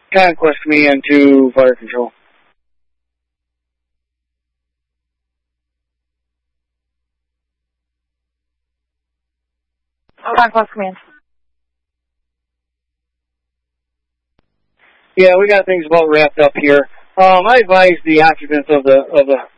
Conquest Command to Fire Control. Conquest Command. Yeah, we got things about wrapped up here. I advise the occupants of the